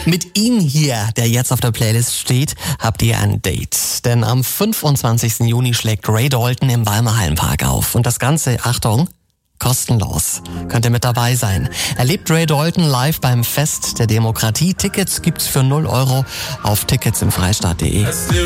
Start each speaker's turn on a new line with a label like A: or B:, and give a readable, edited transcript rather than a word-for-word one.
A: Mit ihm hier, der jetzt auf der Playlist steht, habt ihr ein Date. Denn am 25. Juni schlägt Ray Dalton im Weimar Hallenpark auf. Und das Ganze, Achtung, kostenlos. Könnt ihr mit dabei sein. Erlebt Ray Dalton live beim Fest der Demokratie. Tickets gibt's für 0 € auf ticketsimfreistaat.de.